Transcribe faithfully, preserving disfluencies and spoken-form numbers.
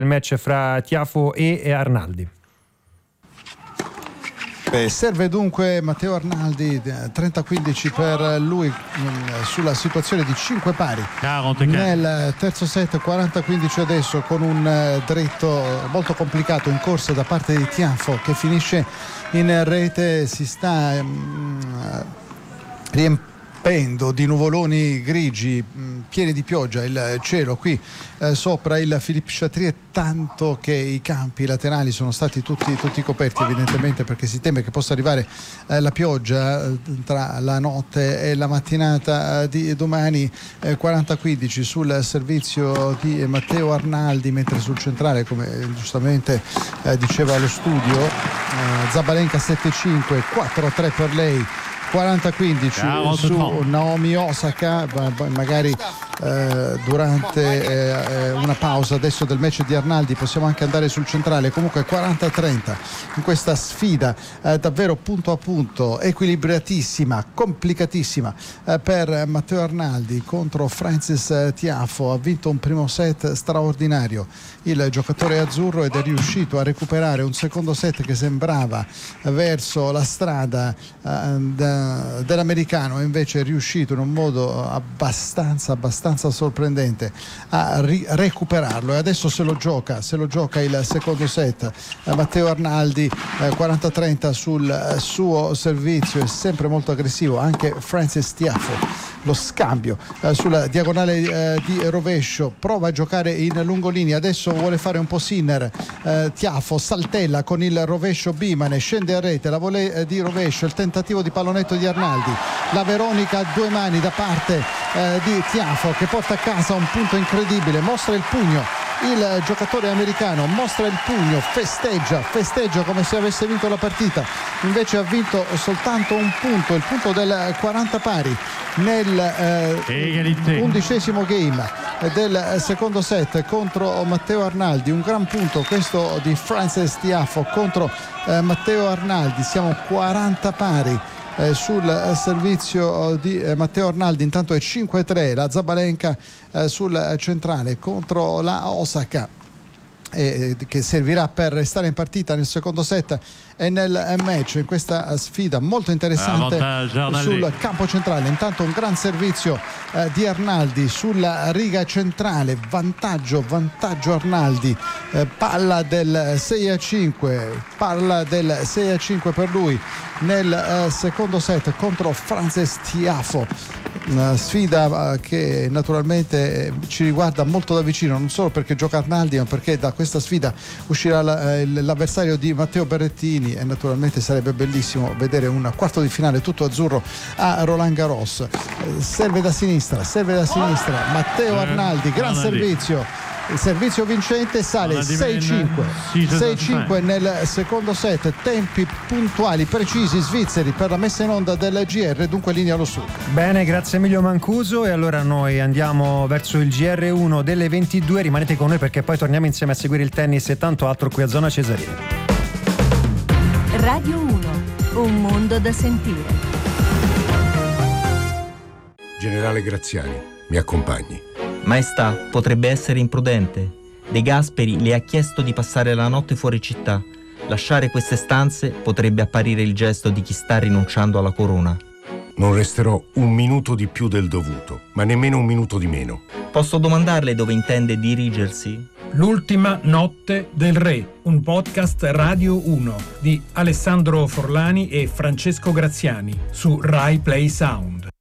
il match fra Tiafoe e Arnaldi. Beh, serve dunque Matteo Arnaldi, trenta quindici per lui mh, sulla situazione di cinque pari nel terzo set, quaranta quindici adesso con un uh, dritto molto complicato in corsa da parte di Tiafoe che finisce in rete. Si sta mh, riempendo di nuvoloni grigi, mh, pieni di pioggia il cielo qui eh, sopra il Philippe Chatrier, tanto che i campi laterali sono stati tutti, tutti coperti, evidentemente perché si teme che possa arrivare eh, la pioggia eh, tra la notte e la mattinata eh, di domani. eh, quaranta quindici sul servizio di Matteo Arnaldi, mentre sul centrale, come giustamente eh, diceva lo studio, eh, Zabalenka sette cinque, quattro tre per lei, quaranta quindici su Naomi Osaka. Magari eh, durante eh, una pausa adesso del match di Arnaldi possiamo anche andare sul centrale. Comunque quaranta trenta in questa sfida eh, davvero punto a punto, equilibratissima, complicatissima eh, per Matteo Arnaldi contro Frances Tiafoe. Ha vinto un primo set straordinario il giocatore azzurro ed è riuscito a recuperare un secondo set che sembrava verso la strada eh, da dell'americano, e invece è riuscito in un modo abbastanza abbastanza sorprendente a ri- recuperarlo, e adesso se lo gioca se lo gioca il secondo set. eh, Matteo Arnaldi eh, quaranta trenta sul eh, suo servizio, è sempre molto aggressivo anche Frances Tiafoe. Lo scambio eh, sulla diagonale eh, di rovescio, prova a giocare in lungolinea, adesso vuole fare un po' Sinner. eh, Tiafoe saltella con il rovescio Bimane, scende a rete, la volée eh, di rovescio, il tentativo di pallonetto di Arnaldi, la Veronica a due mani da parte eh, di Tiafoe che porta a casa un punto incredibile, mostra il pugno. Il giocatore americano mostra il pugno, festeggia, festeggia come se avesse vinto la partita, invece ha vinto soltanto un punto, il punto del quaranta pari nel eh, undicesimo game del secondo set contro Matteo Arnaldi. Un gran punto questo di Frances Tiafoe contro eh, Matteo Arnaldi. Siamo quaranta pari Eh, sul eh, servizio di eh, Matteo Arnaldi. Intanto è cinque tre la Zabalenka eh, sul eh, centrale contro la Osaka, eh, che servirà per restare in partita nel secondo set e nel match, in questa sfida molto interessante sul campo centrale. Intanto un gran servizio eh, di Arnaldi sulla riga centrale, vantaggio vantaggio Arnaldi, eh, palla del sei a cinque, palla del sei a cinque per lui nel eh, secondo set contro Frances Tiafoe. Una sfida che naturalmente ci riguarda molto da vicino, non solo perché gioca Arnaldi, ma perché da questa sfida uscirà l'avversario di Matteo Berrettini, e naturalmente sarebbe bellissimo vedere un quarto di finale tutto azzurro a Roland Garros. Serve da sinistra, serve da sinistra Matteo Arnaldi, gran servizio. Il servizio vincente sale sei cinque sei cinque nel secondo set. Tempi puntuali, precisi, svizzeri per la messa in onda del G R, dunque linea allo sud. Bene, grazie Emilio Mancuso, e allora noi andiamo verso il G R uno delle ventidue. Rimanete con noi perché poi torniamo insieme a seguire il tennis e tanto altro qui a Zona Cesarina. Radio uno, un mondo da sentire. Generale Graziani, mi accompagni? Maestà, potrebbe essere imprudente. De Gasperi le ha chiesto di passare la notte fuori città. Lasciare queste stanze potrebbe apparire il gesto di chi sta rinunciando alla corona. Non resterò un minuto di più del dovuto, ma nemmeno un minuto di meno. Posso domandarle dove intende dirigersi? L'ultima notte del re, un podcast Radio uno di Alessandro Forlani e Francesco Graziani su Rai Play Sound.